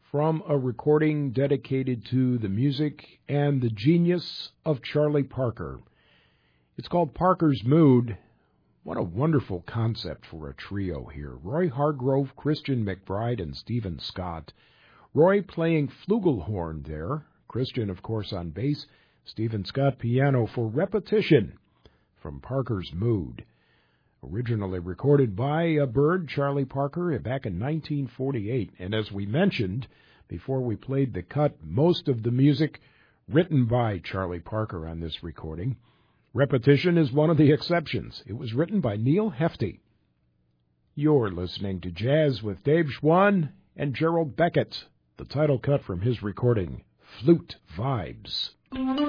from a recording dedicated to the music and the genius of Charlie Parker. It's called Parker's Mood. What a wonderful concept for a trio here. Roy Hargrove, Christian McBride, and Stephen Scott. Roy playing flugelhorn there. Christian, of course, on bass. Stephen Scott piano for Repetition from Parker's Mood. Originally recorded by Bird, Charlie Parker, back in 1948. And as we mentioned before we played the cut, most of the music written by Charlie Parker on this recording. Repetition is one of the exceptions. It was written by Neil Hefti. You're listening to Jazz with Dave Schwann and Gerald Beckett. The title cut from his recording, Flute Vibes.